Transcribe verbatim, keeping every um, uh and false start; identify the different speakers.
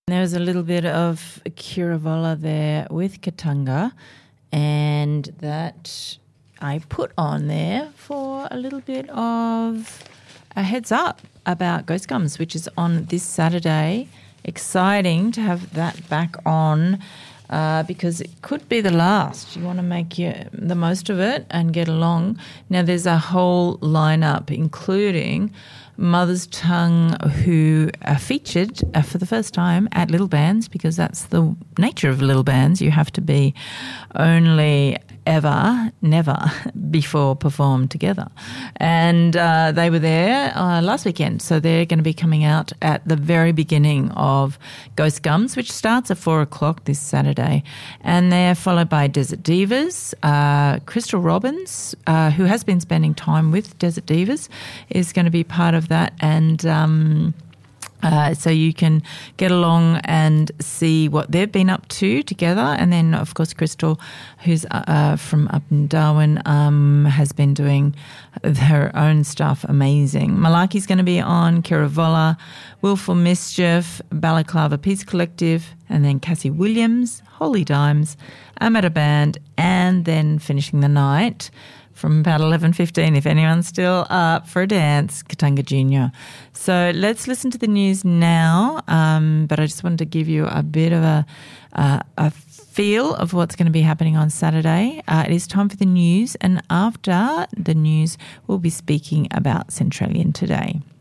Speaker 1: There was a little bit of Kiravola there with Katanga, and that I put on there for a little bit of a heads up about Ghost Gums, which is on this Saturday. Exciting to have that back on uh, because it could be the last. You want to make your, the most of it and get along. Now, there's a whole lineup, including Mother's Tongue, who are featured uh, for the first time at Little Bands, because that's the nature of Little Bands. You have to be only ever, never before performed together. And uh, they were there uh, last weekend, so they're going to be coming out at the very beginning of Ghost Gums, which starts at four o'clock this Saturday. And they're followed by Desert Divas. Uh, Crystal Robbins, uh, who has been spending time with Desert Divas, is going to be part of that. And um, uh, so you can get along and see what they've been up to together. And then, of course, Crystal, who's uh, from up in Darwin, um, has been doing her own stuff amazing. Malaki's going to be on, Kiravola, Willful Mischief, Balaclava Peace Collective, and then Cassie Williams, Holy Dimes, Amateur Band, and then finishing the night from about eleven fifteen, if anyone's still up for a dance, Katanga Junior. So let's listen to the news now, um, but I just wanted to give you a bit of a, uh, a feel of what's going to be happening on Saturday. Uh, it is time for the news, and after the news, we'll be speaking about Centralian Today.